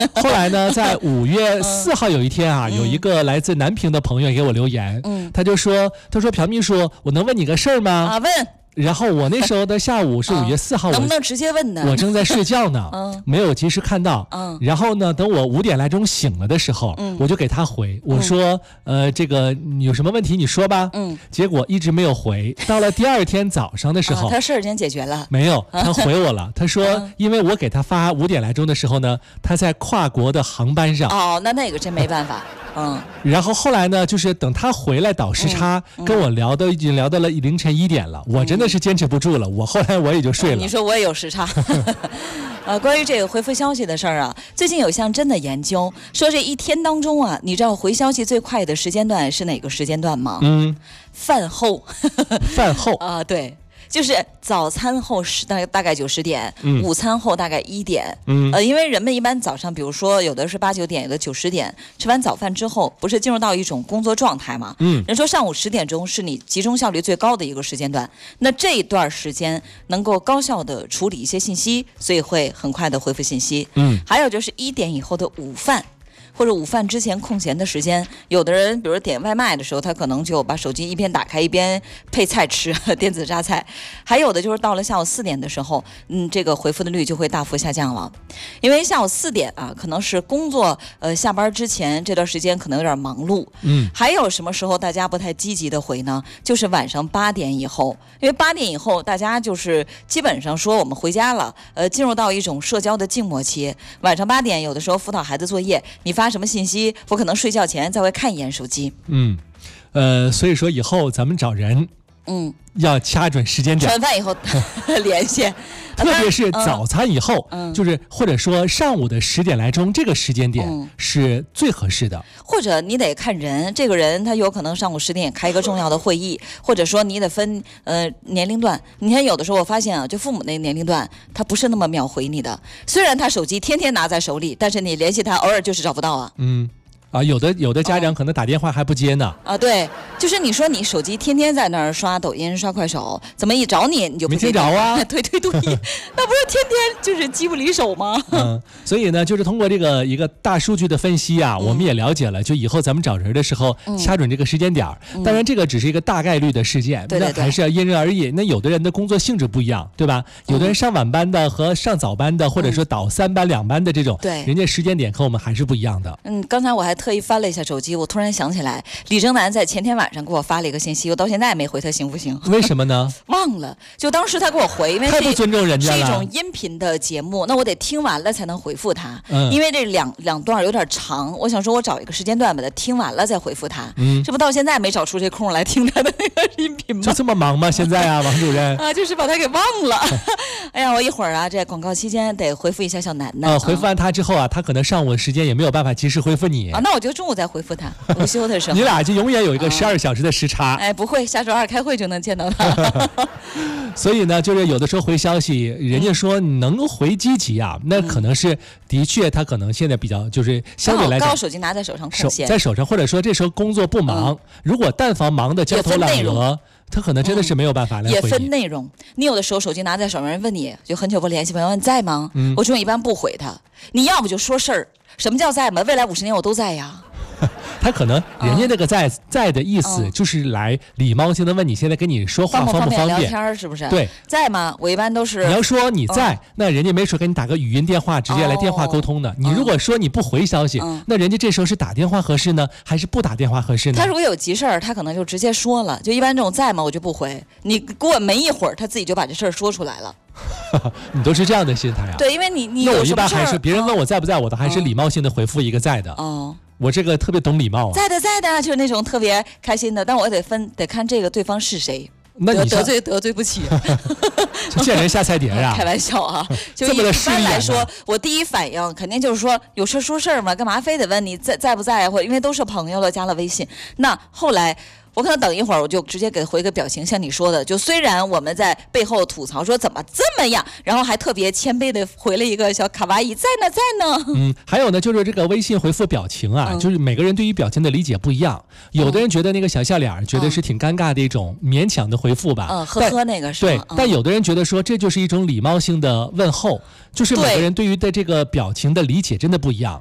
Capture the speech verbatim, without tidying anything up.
后来呢，在五月四号有一天啊，嗯、有一个来自南平的朋友给我留言，嗯，他就说，他说朴秘书，我能问你个事儿吗？ 啊，问。 然后我那时候的下午是五月四号， 能不能直接问呢？ 我正在睡觉呢， 嗯、 没有及时看到。嗯、然后呢，等我五点来钟醒了的时候，嗯、我就给他回，我说，嗯、呃，这个有什么问题你说吧。嗯。结果一直没有回，到了第二天早上的时候， 啊、他事儿已经解决了。 没有，他回我了，他说，嗯、因为我给他发五点来钟的时候呢，他在跨国的航班上。 哦，那那个真没办法。嗯。 然后后来呢，就是等他回来倒时差，嗯、跟我聊都已经聊到了凌晨一点了，我真的是坚持不住了。我后来我也就睡了。 你说我也有时差。呃，关于这个回复消息的事儿啊，最近有项真的研究说，这一天当中啊，你知道回消息最快的时间段是哪个时间段吗？ 嗯， 饭后。 饭后啊，对。就是早餐后十大大概九十点，嗯、午餐后大概一点，嗯、呃，因为人们一般早上，比如说有的是八九点，有的九十点，吃完早饭之后，不是进入到一种工作状态嘛？嗯，人说上午十点钟是你集中效率最高的一个时间段，那这一段时间能够高效的处理一些信息，所以会很快的回复信息。嗯，还有就是一点以后的午饭。或者午饭之前空闲的时间，有的人比如点外卖的时候，他可能就把手机一边打开一边配菜吃，电子榨菜。还有的就是到了下午四点的时候，嗯，这个回复的率就会大幅下降了，因为下午四点啊，可能是工作呃下班之前这段时间可能有点忙碌，嗯，还有什么时候大家不太积极的回呢？就是晚上八点以后，因为八点以后大家就是基本上说我们回家了，呃，进入到一种社交的静默期。晚上八点有的时候辅导孩子作业，你发什么信息，我可能睡觉前再会看一眼手机。 嗯，呃，所以说以后咱们找人，嗯，要掐准时间点。 吃完饭以后连线， 特别是早餐以后，嗯、就是或者说上午的十点来钟这个时间点是最合适的。 或者你得看人，这个人他有可能上午十点开一个重要的会议，或者说你得分呃年龄段。你看有的时候我发现啊，就父母那个年龄段，他不是那么秒回你的。虽然他手机天天拿在手里，但是你联系他偶尔就是找不到啊。 嗯。啊，有的有的家长可能打电话还不接呢。 啊，对，就是你说你手机天天在那儿刷抖音、刷快手，怎么一找你你就不接？ 没听着啊？ 对对对，那不是天天就是机不离手吗？ 嗯，所以呢，就是通过这个一个大数据的分析啊，嗯、我们也了解了，就以后咱们找人的时候，嗯、掐准这个时间点儿。嗯、当然，这个只是一个大概率的事件， 对对对， 那还是要因人而异。那有的人的工作性质不一样，对吧？有的人上晚班的和上早班的，嗯、或者说倒三班两班的这种， 对， 人家时间点和我们还是不一样的。 嗯，刚才我还特意翻了一下手机。我突然想起来，李征南在前天晚上给我发了一个信息，我到现在也没回他，行不行？ 为什么呢？ 忘了。就当时他给我回，因为太不尊重人家了。 是一种音频的节目，那我得听完了才能回复他。嗯，因为这两两段有点长，我想说我找一个时间段把它听完了再回复他。嗯，这不到现在没找出这空来听他的那个音频吗？ 就这么忙吗？现在啊，王主任啊，就是把他给忘了。哎呀，我一会儿啊，这广告期间得回复一下小楠楠。 呃，回复完他之后啊，他可能上午时间也没有办法及时回复你啊，那我就中午再回复他。午休的时候， 你俩就永远有一个十二小时的时差。 哎，不会，下周二开会就能见到他。 所以呢，就是有的时候回消息，人家说能回积极啊，嗯、那可能是的确他可能现在比较就是相对来讲， 刚好手机拿在手上空闲， 在手上，或者说这时候工作不忙。嗯、如果但凡忙的焦头烂额，他可能真的是没有办法来回你。 也分内容，你有的时候手机拿在手上，人问你就很久不联系，朋友问在吗？嗯、我这种一般不回他。你要不就说事儿，什么叫在吗？未来五十年我都在呀。 他可能人家那个在、嗯、在的意思就是来礼貌性的问你现在跟你说话方不方便聊天，是不是？ 对， 在吗？我一般都是你要说你在，嗯、那人家没说跟你打个语音电话，直接来电话沟通的。哦、你如果说你不回消息，嗯、那人家这时候是打电话合适呢，还是不打电话合适呢？ 他如果有急事儿，他可能就直接说了。就一般这种在吗，我就不回。你过没一会儿，他自己就把这事儿说出来了。 你都是这样的心态啊？ 对，因为你你那我一般还是别人问我在不在，我都还是礼貌性的回复一个在的。 哦。 我这个特别懂礼貌啊， 在的在的，就是那种特别开心的，但我得分得看这个对方是谁， 那你得罪得罪不起， 见人下菜碟啊！ 开玩笑啊，就一般来说，我第一反应肯定就是说有事说事嘛，干嘛非得问你在在不在？或因为都是朋友了，加了微信。那后来我可能等一会儿，我就直接给回个表情，像你说的，就虽然我们在背后吐槽说怎么这么样，然后还特别谦卑的回了一个小卡哇伊，在呢在呢。 嗯，还有呢，就是这个微信回复表情啊，嗯、就是每个人对于表情的理解不一样，有的人觉得那个小笑脸觉得是挺尴尬的一种勉强的回复吧， 嗯，呵呵那个是对、嗯，但有的人觉得说这就是一种礼貌性的问候，就是每个人对于的这个表情的理解真的不一样。